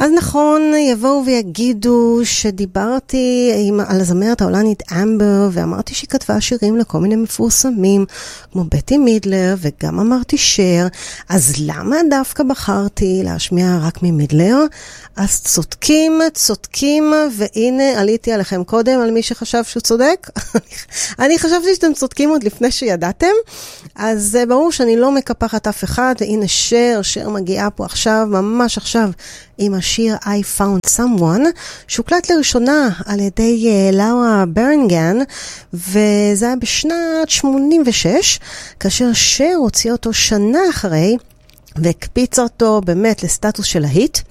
אז נכון, יבואו ויגידו שדיברתי על הזמרת ההולנית אמבר, ואמרתי שהיא כתבה שירים לכל מיני מפורסמים, כמו בטי מידלר, וגם אמרתי שר, אז למה דווקא בחרתי להשמיע רק ממידלר? אז צודקים, והנה עליתי עליכם קודם על מי שחשב שהוא צודק. אני חשבתי שאתם צודקים עוד לפני שידעתם, אז ברור שאני לא מקפחת אף אחד, והנה שר מגיעה פה עכשיו, ממש עכשיו, עם השיר I Found Someone, שהוקלט לראשונה על ידי לאורה ברנגן, וזה היה בשנת 86, כאשר שר הוציא אותו שנה אחרי, והקפיץ אותו באמת לסטטוס של ההיט.